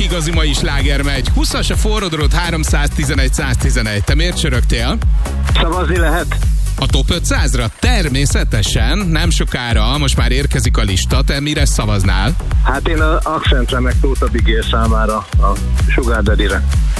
igazi mai sláger megy. 20-as a forrodorod 311-111. Te miért csörögtél? Szavazni lehet? A top 500-ra? Természetesen, nem sokára, most már érkezik a lista. Te mire szavaznál? Hát én az Accentre meg Tóth Abigail számára, a Sugar Daddy-re.